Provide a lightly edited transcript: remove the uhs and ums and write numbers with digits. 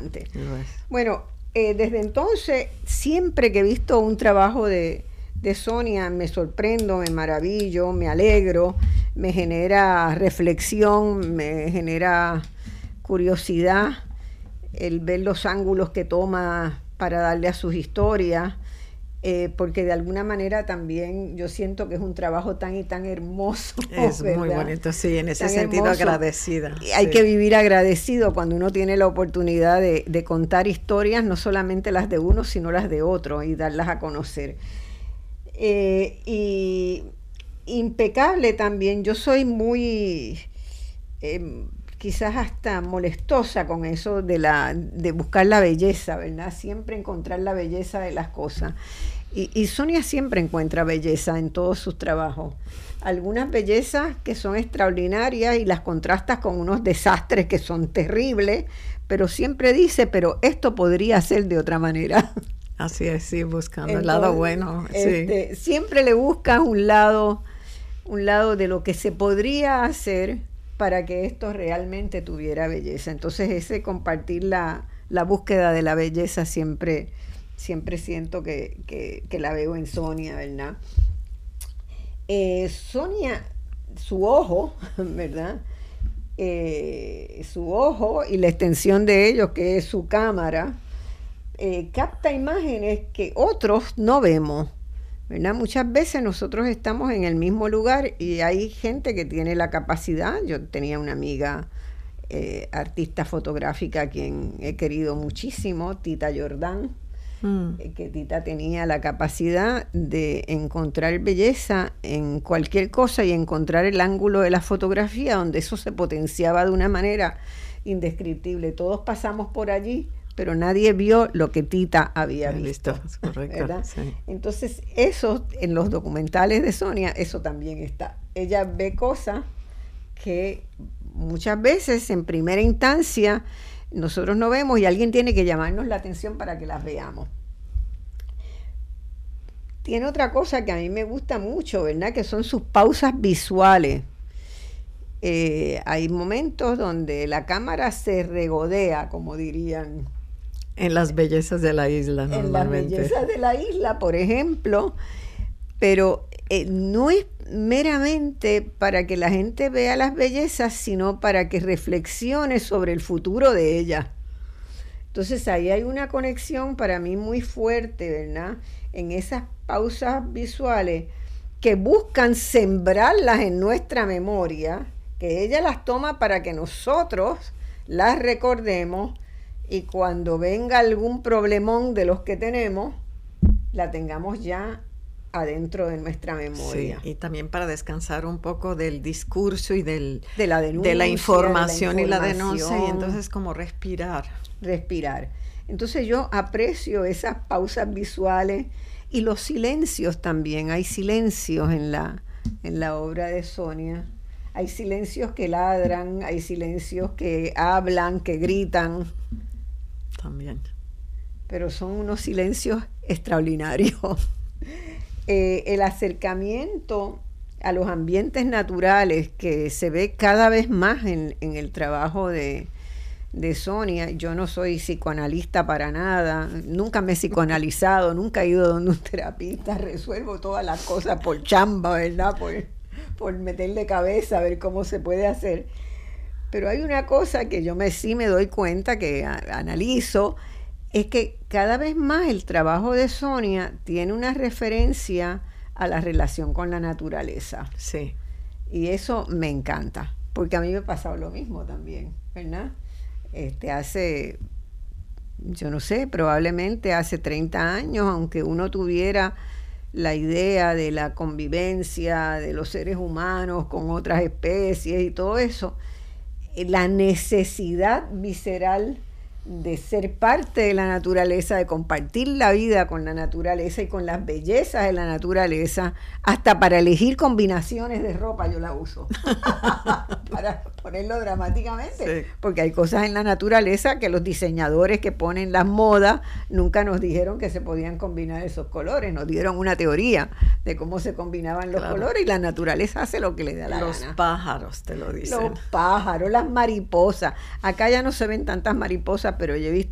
Lo es. Bueno, desde entonces, siempre que he visto un trabajo de Sonia, me sorprendo, me maravillo, me alegro, me genera reflexión, me genera curiosidad el ver los ángulos que toma para darle a sus historias, porque de alguna manera también yo siento que es un trabajo tan y tan hermoso. Es ¿verdad? muy bonito, sí, en ese Tan sentido hermoso. agradecida. Hay sí. que vivir agradecido cuando uno tiene la oportunidad de contar historias, no solamente las de uno, sino las de otro, y darlas a conocer. Y impecable también, yo soy muy... quizás hasta molestosa con eso de buscar la belleza, ¿verdad? Siempre encontrar la belleza de las cosas. Y Sonia siempre encuentra belleza en todos sus trabajos. Algunas bellezas que son extraordinarias y las contrastas con unos desastres que son terribles, pero siempre dice, pero esto podría ser de otra manera. Así es, sí, buscando Entonces, el lado bueno. Sí. Siempre le buscas un lado de lo que se podría hacer para que esto realmente tuviera belleza. Entonces ese compartir la búsqueda de la belleza siempre siento que la veo en Sonia, ¿verdad? Sonia, su ojo, ¿verdad? Su ojo y la extensión de ellos, que es su cámara, capta imágenes que otros no vemos, ¿verdad? Muchas veces nosotros estamos en el mismo lugar y hay gente que tiene la capacidad. Yo tenía una amiga artista fotográfica a quien he querido muchísimo, Tita Jordán, que Tita tenía la capacidad de encontrar belleza en cualquier cosa y encontrar el ángulo de la fotografía donde eso se potenciaba de una manera indescriptible. Todos pasamos por allí, pero nadie vio lo que Tita había visto. Es correcto, ¿verdad? Sí. Entonces, eso en los documentales de Sonia, eso también está. Ella ve cosas que muchas veces en primera instancia nosotros no vemos y alguien tiene que llamarnos la atención para que las veamos. Tiene otra cosa que a mí me gusta mucho, ¿verdad? Que son sus pausas visuales. Hay momentos donde la cámara se regodea, como dirían. En las bellezas de la isla, normalmente. En las bellezas de la isla, por ejemplo, pero no es meramente para que la gente vea las bellezas, sino para que reflexione sobre el futuro de ellas. Entonces ahí hay una conexión para mí muy fuerte, ¿verdad? En esas pausas visuales que buscan sembrarlas en nuestra memoria, que ella las toma para que nosotros las recordemos y cuando venga algún problemón de los que tenemos, la tengamos ya adentro de nuestra memoria. Sí, y también para descansar un poco del discurso y de la información y la denuncia, y entonces como respirar. Entonces yo aprecio esas pausas visuales y los silencios también. Hay silencios en la obra de Sonia. Hay silencios que ladran, hay silencios que hablan, que gritan. También. Pero son unos silencios extraordinarios. El acercamiento a los ambientes naturales que se ve cada vez más en el trabajo de Sonia. Yo no soy psicoanalista para nada, nunca me he psicoanalizado, nunca he ido donde un terapista, resuelvo todas las cosas por chamba, ¿verdad? Por meterle cabeza, a ver cómo se puede hacer. Pero hay una cosa que yo sí me doy cuenta, que analizo, es que cada vez más el trabajo de Sonia tiene una referencia a la relación con la naturaleza. Sí. Y eso me encanta, porque a mí me ha pasado lo mismo también, ¿verdad? Hace, yo no sé, probablemente hace 30 años, aunque uno tuviera la idea de la convivencia de los seres humanos con otras especies y todo eso, la necesidad visceral de ser parte de la naturaleza, de compartir la vida con la naturaleza y con las bellezas de la naturaleza, hasta para elegir combinaciones de ropa yo la uso, para ponerlo dramáticamente, sí. Porque hay cosas en la naturaleza que los diseñadores que ponen las modas nunca nos dijeron que se podían combinar esos colores, nos dieron una teoría de cómo se combinaban los colores y la naturaleza hace lo que le da la gana. Los pájaros te lo dicen. Los pájaros, las mariposas, acá ya no se ven tantas mariposas, pero yo he visto